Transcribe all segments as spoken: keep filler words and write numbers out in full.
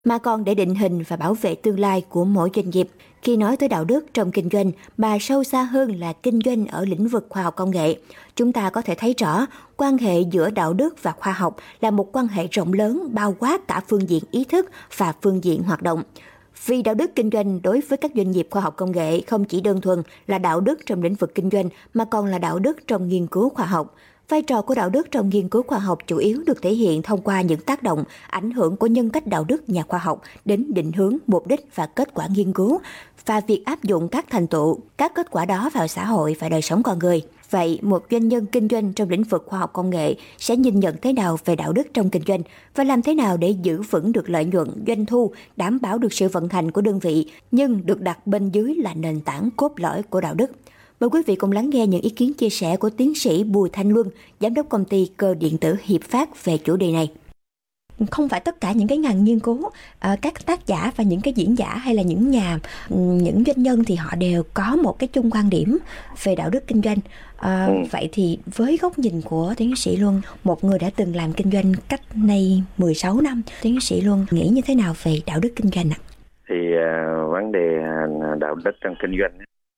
mà còn để định hình và bảo vệ tương lai của mỗi doanh nghiệp. Khi nói tới đạo đức trong kinh doanh, mà sâu xa hơn là kinh doanh ở lĩnh vực khoa học công nghệ, chúng ta có thể thấy rõ quan hệ giữa đạo đức và khoa học là một quan hệ rộng lớn bao quát cả phương diện ý thức và phương diện hoạt động. Vì đạo đức kinh doanh đối với các doanh nghiệp khoa học công nghệ không chỉ đơn thuần là đạo đức trong lĩnh vực kinh doanh mà còn là đạo đức trong nghiên cứu khoa học. Vai trò của đạo đức trong nghiên cứu khoa học chủ yếu được thể hiện thông qua những tác động, ảnh hưởng của nhân cách đạo đức nhà khoa học đến định hướng, mục đích và kết quả nghiên cứu và việc áp dụng các thành tựu, các kết quả đó vào xã hội và đời sống con người. Vậy, một doanh nhân kinh doanh trong lĩnh vực khoa học công nghệ sẽ nhìn nhận thế nào về đạo đức trong kinh doanh và làm thế nào để giữ vững được lợi nhuận, doanh thu, đảm bảo được sự vận hành của đơn vị, nhưng được đặt bên dưới là nền tảng cốt lõi của đạo đức? Mời quý vị cùng lắng nghe những ý kiến chia sẻ của tiến sĩ Bùi Thanh Luân, giám đốc công ty cơ điện tử Hiệp Phát về chủ đề này. Không phải tất cả những cái ngành nghiên cứu, các tác giả và những cái diễn giả hay là những nhà, những doanh nhân thì họ đều có một cái chung quan điểm về đạo đức kinh doanh. À, ừ. Vậy thì với góc nhìn của tiến sĩ Luân, một người đã từng làm kinh doanh cách nay mười sáu năm, tiến sĩ Luân nghĩ như thế nào về đạo đức kinh doanh ạ? Thì uh, vấn đề uh, đạo đức trong kinh doanh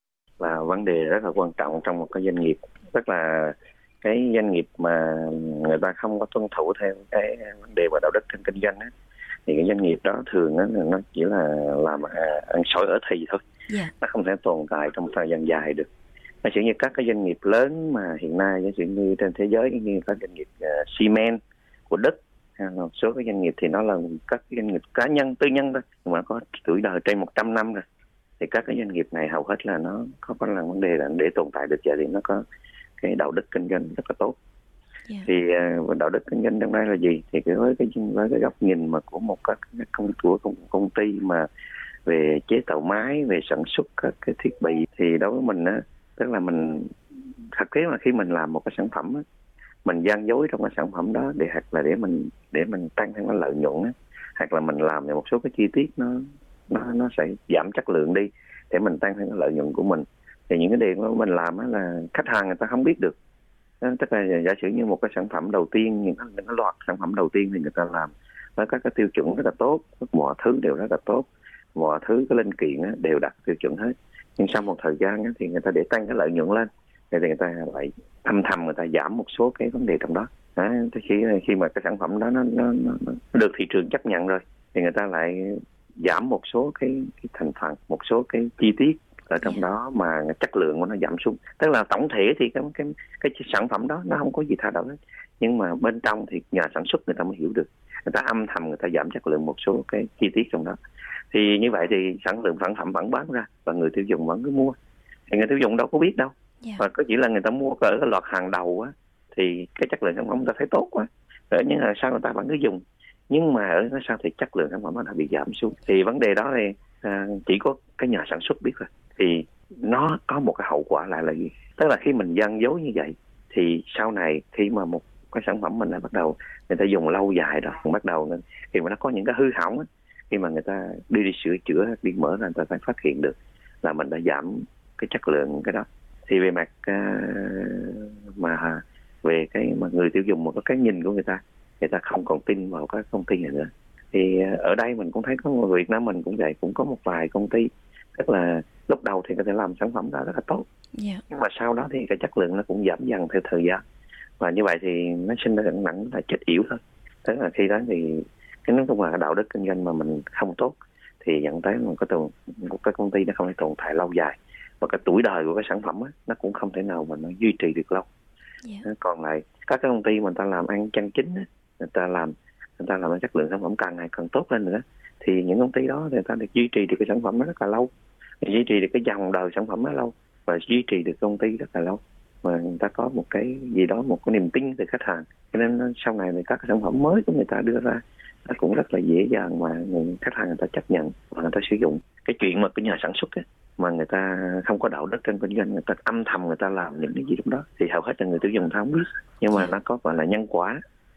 là vấn đề rất là quan trọng trong một cái doanh nghiệp. Tức là cái doanh nghiệp mà người ta không có tuân thủ theo cái vấn đề về đạo đức trong kinh doanh á, thì cái doanh nghiệp đó thường á, nó chỉ là làm ăn sỏi ở thì thôi. Yeah. Nó không thể tồn tại trong một thời gian dài được. Nó chỉ như các cái doanh nghiệp lớn mà hiện nay, ví dụ như trên thế giới, như các doanh nghiệp uh, xi men của Đức, một số cái doanh nghiệp thì nó là các doanh nghiệp cá nhân, tư nhân thôi, mà có tuổi đời trên một trăm năm rồi. Thì các cái doanh nghiệp này hầu hết là nó có có là vấn đề là để tồn tại được vậy thì nó có cái đạo đức kinh doanh rất là tốt. Yeah. Thì uh, đạo đức kinh doanh trong đây là gì? Thì cái với cái với cái góc nhìn mà của một các công của công, công ty mà về chế tạo máy, về sản xuất các cái thiết bị, thì đối với mình á, tức là mình thực tế là khi mình làm một cái sản phẩm á, mình gian dối trong cái sản phẩm đó để hoặc là để mình để mình tăng thêm cái lợi nhuận á, hoặc là mình làm một số cái chi tiết nó nó nó sẽ giảm chất lượng đi để mình tăng thêm cái lợi nhuận của mình. Thì những cái điều mà mình làm á là khách hàng người ta không biết được. Tức là giả sử như một cái sản phẩm đầu tiên, những cái, những cái loạt sản phẩm đầu tiên thì người ta làm với các cái tiêu chuẩn rất là tốt, mọi thứ đều rất là tốt, mọi thứ cái linh kiện á, đều đạt tiêu chuẩn hết. Nhưng sau một thời gian á, thì người ta để tăng cái lợi nhuận lên, thì người ta lại thầm thầm người ta giảm một số cái vấn đề trong đó. Đó, khi khi mà cái sản phẩm đó nó, nó, nó, nó được thị trường chấp nhận rồi, thì người ta lại giảm một số cái, cái thành phần, một số cái chi tiết ở trong đó mà chất lượng của nó giảm xuống. Tức là tổng thể thì cái cái cái sản phẩm đó nó không có gì thay đổi hết, nhưng mà bên trong thì nhà sản xuất người ta mới hiểu được, người ta âm thầm người ta giảm chất lượng một số cái chi tiết trong đó. Thì như vậy thì sản lượng sản phẩm vẫn bán ra và người tiêu dùng vẫn cứ mua. Thì người tiêu dùng đâu có biết đâu. Yeah. Và có chỉ là người ta mua ở cái loạt hàng đầu á, thì cái chất lượng sản phẩm người ta thấy tốt quá, ở nhưng mà sao người ta vẫn cứ dùng. Nhưng mà ở sau thì chất lượng sản phẩm nó đã bị giảm xuống. Thì vấn đề đó thì à, chỉ có cái nhà sản xuất biết rồi. Thì nó có một cái hậu quả lại là gì? Tức là khi mình gian dối như vậy thì sau này khi mà một cái sản phẩm mình đã bắt đầu người ta dùng lâu dài rồi, bắt đầu khi mà nó có những cái hư hỏng á, khi mà người ta đi đi sửa chữa, đi mở ra, người ta phải phát hiện được là mình đã giảm cái chất lượng cái đó. Thì về mặt uh, mà về cái mà người tiêu dùng, một cái nhìn của người ta, người ta không còn tin vào các công ty này nữa. Thì uh, ở đây mình cũng thấy có người Việt Nam mình cũng vậy, cũng có một vài công ty, tức là lúc đầu thì có thể làm sản phẩm đó rất là tốt, yeah. nhưng mà sau đó thì cái chất lượng nó cũng giảm dần theo thời gian, và như vậy thì nó sinh ra nặng nặng là chết yểu thôi. Tức là khi đó thì cái nói chung là đạo đức kinh doanh mà mình không tốt thì dẫn tới một cái tồn một cái công ty nó không thể tồn tại lâu dài, và cái tuổi đời của cái sản phẩm á, nó cũng không thể nào mà nó duy trì được lâu. Yeah. Còn lại các cái công ty mà người ta làm ăn chân chính á, người ta làm người ta làm cái chất lượng sản phẩm càng ngày càng tốt lên nữa, thì những công ty đó người ta được duy trì được cái sản phẩm nó rất là lâu, duy trì được cái dòng đời sản phẩm nó lâu, và duy trì được công ty rất là lâu, mà người ta có một cái gì đó, một cái niềm tin từ khách hàng, cho nên sau này thì các cái sản phẩm mới của người ta đưa ra nó cũng rất là dễ dàng mà người khách hàng người ta chấp nhận và người ta sử dụng. Cái chuyện mà cái nhà sản xuất ấy, mà người ta không có đạo đức trong kinh doanh, người ta âm thầm người ta làm những cái gì trong đó thì hầu hết là người tiêu dùng ta không biết, nhưng mà nó có gọi là nhân quả.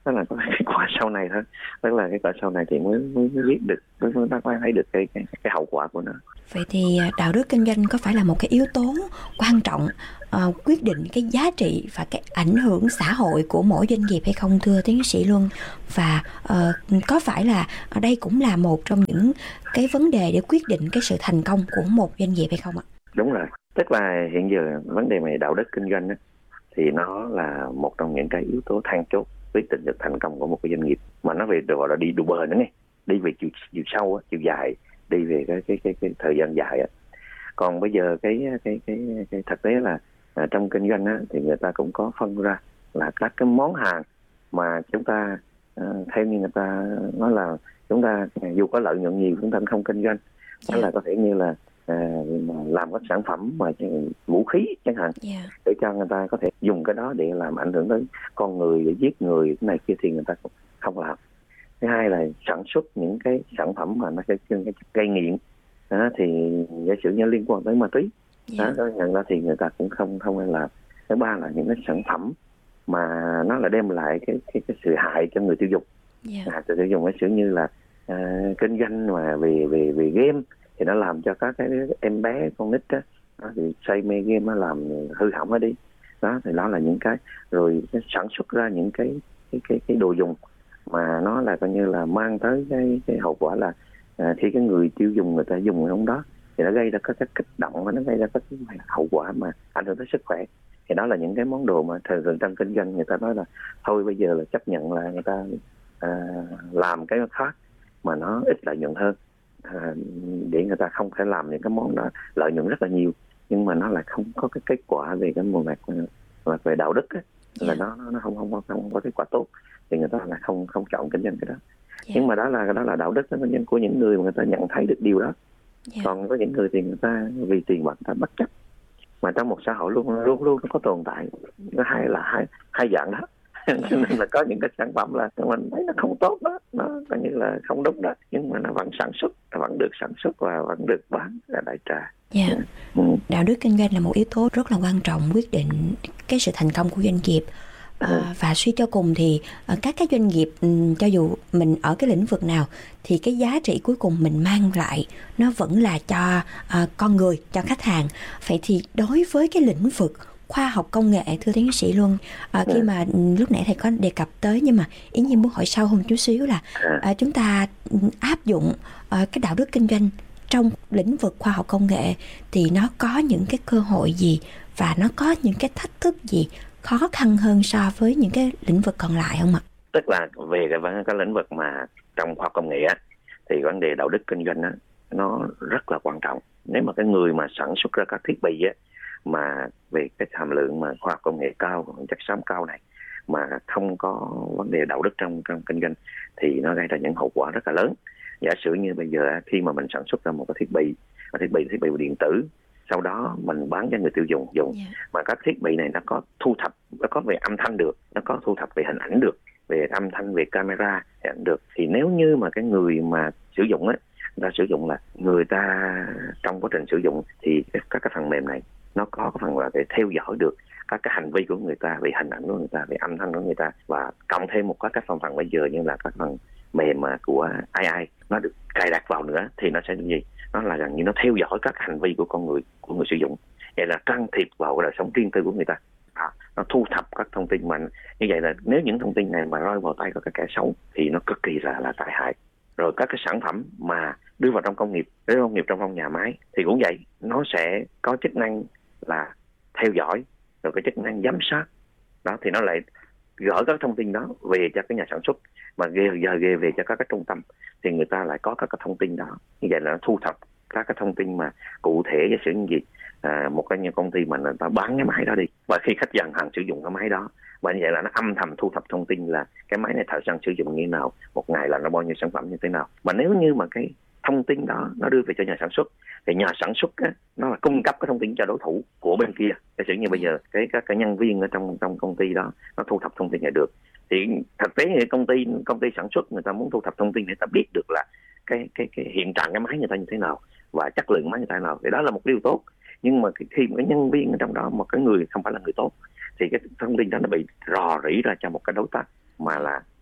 đó là có kết quả sau này thôi, tức là cái quả sau này thì mới mới, mới biết được, mới mới thấy được cái, cái cái hậu quả của nó. Vậy thì đạo đức kinh doanh có phải là một cái yếu tố quan trọng uh, quyết định cái giá trị và cái ảnh hưởng xã hội của mỗi doanh nghiệp hay không, thưa tiến sĩ Luân? Và uh, có phải là đây cũng là một trong những cái vấn đề để quyết định cái sự thành công của một doanh nghiệp hay không ạ? Đúng rồi, tức là hiện giờ vấn đề về đạo đức kinh doanh á, thì nó là một trong những cái yếu tố then chốt quyết định được thành công của một cái doanh nghiệp, mà nó về gọi là đi đủ bền nữa nghe, đi về chiều chiều sâu á, chiều dài, đi về cái cái cái, cái thời gian dài á. Còn bây giờ cái cái cái cái thực tế là à, trong kinh doanh á, thì người ta cũng có phân ra là các cái món hàng mà chúng ta à, theo như người ta nói là chúng ta dù có lợi nhuận nhiều chúng ta cũng không kinh doanh. Đó yeah. là có thể như là à, làm các sản phẩm mà vũ khí chẳng hạn, yeah. để cho người ta có thể dùng cái đó để làm ảnh hưởng đến con người, để giết người cái này kia thì người ta không làm. Thứ hai là sản xuất những cái sản phẩm mà nó sẽ gây nghiện đó, thì giả sử như liên quan tới ma túy, yeah. đó nhận ra thì người ta cũng không không hay làm. Thứ ba là những cái sản phẩm mà nó là đem lại cái cái, cái sự hại cho người tiêu dùng, yeah. à, người tiêu dùng giả sử như là à, kinh doanh mà về về về game thì nó làm cho các cái em bé con nít đó, đó thì say mê game nó làm hư hỏng nó đi. Đó thì đó là những cái rồi cái sản xuất ra những cái cái cái cái đồ dùng mà nó là coi như là mang tới cái cái hậu quả là à, khi cái người tiêu dùng người ta dùng cái ông đó thì nó gây ra các cái kích động và nó gây ra các cái hậu quả mà ảnh hưởng tới sức khỏe. Thì đó là những cái món đồ mà thường thường trong kinh doanh người ta nói là thôi bây giờ là chấp nhận là người ta à, làm cái khác mà nó ít lợi nhuận hơn, à, để người ta không thể làm những cái món đó lợi nhuận rất là nhiều nhưng mà nó lại không có cái kết quả về cái một mặt mà về đạo đức ấy, là yeah. nó nó không không không không có kết quả tốt thì người ta là không không chọn kinh doanh cái đó. Yeah. Nhưng mà đó là đó là đạo đức kinh doanh của những người mà người ta nhận thấy được điều đó. Yeah. Còn có những người thì người ta vì tiền bạc người ta bất chấp, mà trong một xã hội luôn luôn luôn nó có tồn tại nó hai là hai hai dạng đó. Yeah. Cho nên là có những cái sản phẩm là mình thấy nó không tốt đó, nó coi như là không đúng đó, nhưng mà nó vẫn sản xuất, nó vẫn được sản xuất và vẫn được bán ra đại trà. Yeah. Yeah. Ừ. Đạo đức kinh doanh là một yếu tố rất là quan trọng quyết định cái sự thành công của doanh nghiệp. À, và suy cho cùng thì à, các cái doanh nghiệp cho dù mình ở cái lĩnh vực nào thì cái giá trị cuối cùng mình mang lại nó vẫn là cho à, con người, cho khách hàng. Vậy thì đối với cái lĩnh vực khoa học công nghệ, thưa tiến sĩ Luân, à, khi mà lúc nãy thầy có đề cập tới nhưng mà Yến Nhi muốn hỏi sâu hơn chút xíu là à, chúng ta áp dụng à, cái đạo đức kinh doanh trong lĩnh vực khoa học công nghệ thì nó có những cái cơ hội gì và nó có những cái thách thức gì khó khăn hơn so với những cái lĩnh vực còn lại không ạ? Tức là về cái, cái lĩnh vực mà trong khoa học công nghệ á, thì vấn đề đạo đức kinh doanh á, nó rất là quan trọng. Nếu mà cái người mà sản xuất ra các thiết bị á, mà về cái hàm lượng mà khoa học công nghệ cao, chất xám cao này mà không có vấn đề đạo đức trong, trong kinh doanh thì nó gây ra những hậu quả rất là lớn. Giả sử như bây giờ khi mà mình sản xuất ra một cái thiết bị, thiết bị thiết bị điện tử, sau đó mình bán cho người tiêu dùng dùng, yeah. mà các thiết bị này nó có thu thập, nó có về âm thanh được, nó có thu thập về hình ảnh được, về âm thanh, về camera hình ảnh được, thì nếu như mà cái người mà sử dụng á, người ta sử dụng là người ta trong quá trình sử dụng thì các cái phần mềm này nó có cái phần là để theo dõi được các cái hành vi của người ta, về hình ảnh của người ta, về âm thanh của người ta, và cộng thêm một các phần phần bây giờ như là các phần mềm mà của a i nó được cài đặt vào nữa thì nó sẽ là gì? Nó là gần như nó theo dõi các hành vi của con người, của người sử dụng. Vậy là can thiệp vào đời sống riêng tư của người ta. À, nó thu thập các thông tin mạnh. Như vậy là nếu những thông tin này mà rơi vào tay của các kẻ xấu thì nó cực kỳ là là tai hại. Rồi các cái sản phẩm mà đưa vào trong công nghiệp, đưa vào công nghiệp trong trong nhà máy thì cũng vậy, nó sẽ có chức năng là theo dõi, rồi cái chức năng giám sát. Đó thì nó lại gửi các thông tin đó về cho cái nhà sản xuất, mà ghê giờ ghê về cho các cái trung tâm thì người ta lại có các cái thông tin đó. Như vậy là nó thu thập các cái thông tin mà cụ thể, giả sử như gì à, một cái công ty mà người ta bán cái máy đó đi, và khi khách dần hàng sử dụng cái máy đó, và như vậy là nó âm thầm thu thập thông tin là cái máy này thời gian sử dụng như thế nào, một ngày là nó bao nhiêu sản phẩm như thế nào. Mà nếu như mà cái thông tin đó nó đưa về cho nhà sản xuất thì nhà sản xuất á, nó là cung cấp cái thông tin cho đối thủ của bên kia. Giả sử như bây giờ cái các cái nhân viên ở trong trong công ty đó nó thu thập thông tin này được, thì thực tế thì công ty công ty sản xuất người ta muốn thu thập thông tin để ta biết được là cái cái cái hiện trạng cái máy người ta như thế nào và chất lượng máy người ta thế nào, thì đó là một điều tốt. Nhưng mà khi một cái nhân viên ở trong đó mà cái người không phải là người tốt thì cái thông tin đó nó bị rò rỉ ra cho một cái đối tác mà là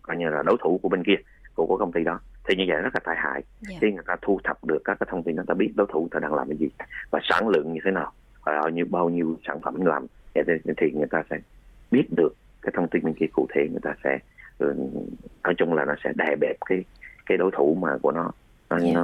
coi như là đối thủ của bên kia, của, của công ty đó, thì như vậy rất là tai hại. Yeah. Khi người ta thu thập được các cái thông tin, người ta biết đối thủ người ta đang làm cái gì và sản lượng như thế nào, và bao nhiêu bao nhiêu sản phẩm làm, thì người ta sẽ biết được cái thông tin bên kia cụ thể, người ta sẽ nói chung là nó sẽ đè bẹp cái cái đối thủ mà của nó, nó, Yeah.